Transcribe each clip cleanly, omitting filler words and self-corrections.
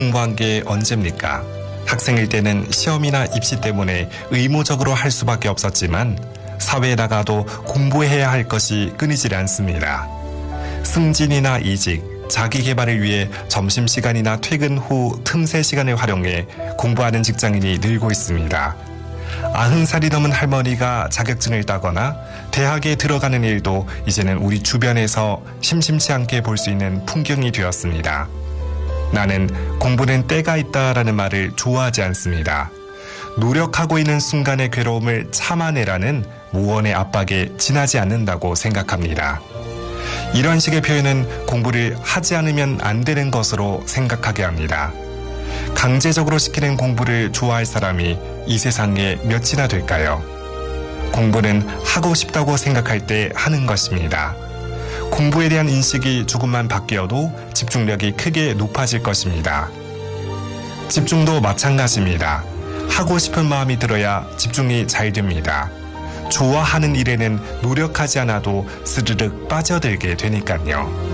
공부한 게 언제입니까? 학생일 때는 시험이나 입시 때문에 의무적으로 할 수밖에 없었지만 사회에 나가도 공부해야 할 것이 끊이질 않습니다. 승진이나 이직, 자기 개발을 위해 점심시간이나 퇴근 후 틈새 시간을 활용해 공부하는 직장인이 늘고 있습니다. 90살이 넘은 할머니가 자격증을 따거나 대학에 들어가는 일도 이제는 우리 주변에서 심심치 않게 볼 수 있는 풍경이 되었습니다. 나는 공부는 때가 있다라는 말을 좋아하지 않습니다. 노력하고 있는 순간의 괴로움을 참아내라는 무언의 압박에 지나지 않는다고 생각합니다. 이런 식의 표현은 공부를 하지 않으면 안 되는 것으로 생각하게 합니다. 강제적으로 시키는 공부를 좋아할 사람이 이 세상에 몇이나 될까요? 공부는 하고 싶다고 생각할 때 하는 것입니다. 공부에 대한 인식이 조금만 바뀌어도 집중력이 크게 높아질 것입니다. 집중도 마찬가지입니다. 하고 싶은 마음이 들어야 집중이 잘 됩니다. 좋아하는 일에는 노력하지 않아도 스르륵 빠져들게 되니까요.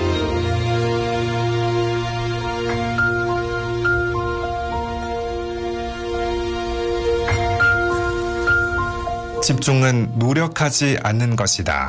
집중은 노력하지 않는 것이다.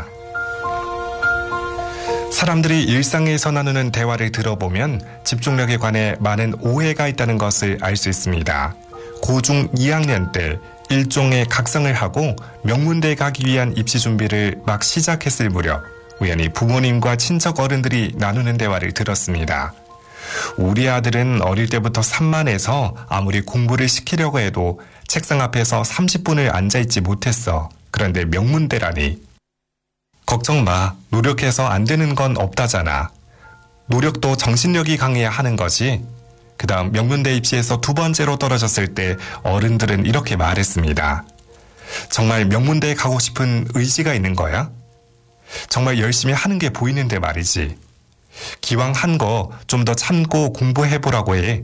사람들이 일상에서 나누는 대화를 들어보면 집중력에 관해 많은 오해가 있다는 것을 알 수 있습니다. 고중 2학년 때 일종의 각성을 하고 명문대에 가기 위한 입시 준비를 막 시작했을 무렵 우연히 부모님과 친척 어른들이 나누는 대화를 들었습니다. 우리 아들은 어릴 때부터 산만해서 아무리 공부를 시키려고 해도 책상 앞에서 30분을 앉아있지 못했어. 그런데 명문대라니. 걱정 마. 노력해서 안 되는 건 없다잖아. 노력도 정신력이 강해야 하는 거지. 그 다음 명문대 입시에서 2번째로 떨어졌을 때 어른들은 이렇게 말했습니다. 정말 명문대에 가고 싶은 의지가 있는 거야? 정말 열심히 하는 게 보이는데 말이지. 기왕 한 거 좀 더 참고 공부해보라고 해.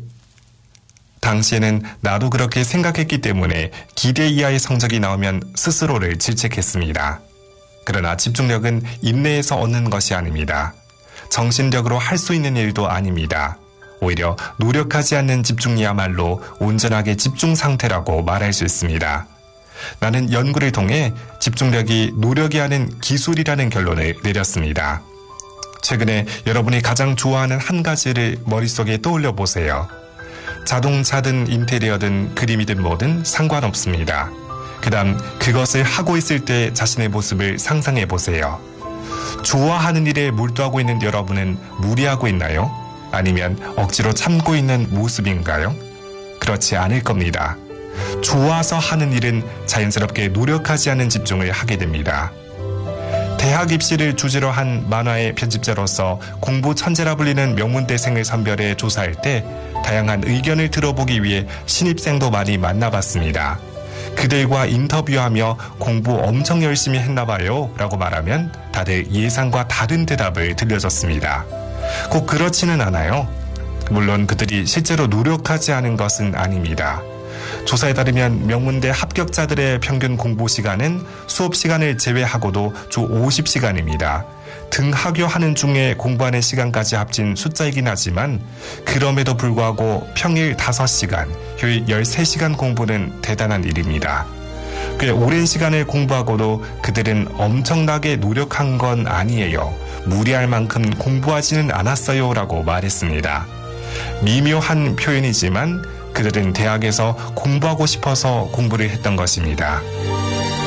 당시에는 나도 그렇게 생각했기 때문에 기대 이하의 성적이 나오면 스스로를 질책했습니다. 그러나 집중력은 인내에서 얻는 것이 아닙니다. 정신력으로 할 수 있는 일도 아닙니다. 오히려 노력하지 않는 집중이야말로 온전하게 집중 상태라고 말할 수 있습니다. 나는 연구를 통해 집중력이 노력이 아닌 기술이라는 결론을 내렸습니다. 최근에 여러분이 가장 좋아하는 한 가지를 머릿속에 떠올려 보세요. 자동차든 인테리어든 그림이든 뭐든 상관없습니다. 그 다음 그것을 하고 있을 때 자신의 모습을 상상해 보세요. 좋아하는 일에 몰두하고 있는 여러분은 무리하고 있나요? 아니면 억지로 참고 있는 모습인가요? 그렇지 않을 겁니다. 좋아서 하는 일은 자연스럽게 노력하지 않은 집중을 하게 됩니다. 대학 입시를 주제로 한 만화의 편집자로서 공부 천재라 불리는 명문대생을 선별해 조사할 때 다양한 의견을 들어보기 위해 신입생도 많이 만나봤습니다. 그들과 인터뷰하며 공부 엄청 열심히 했나봐요 라고 말하면 다들 예상과 다른 대답을 들려줬습니다. 꼭 그렇지는 않아요. 물론 그들이 실제로 노력하지 않은 것은 아닙니다. 조사에 따르면 명문대 합격자들의 평균 공부 시간은 수업 시간을 제외하고도 주 50시간입니다. 등하교하는 중에 공부하는 시간까지 합친 숫자이긴 하지만 그럼에도 불구하고 평일 5시간, 휴일 13시간 공부는 대단한 일입니다. 꽤 오랜 시간을 공부하고도 그들은 엄청나게 노력한 건 아니에요. 무리할 만큼 공부하지는 않았어요 라고 말했습니다. 미묘한 표현이지만 그들은 대학에서 공부하고 싶어서 공부를 했던 것입니다.